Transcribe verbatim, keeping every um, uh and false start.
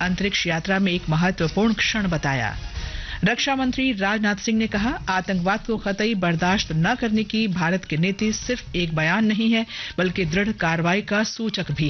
अंतरिक्ष यात्रा में एक महत्वपूर्ण क्षण बताया। रक्षा मंत्री राजनाथ सिंह ने कहा, आतंकवाद को कतई बर्दाश्त न करने की भारत की नीति सिर्फ एक बयान नहीं है, बल्कि दृढ़ कार्रवाई का सूचक भी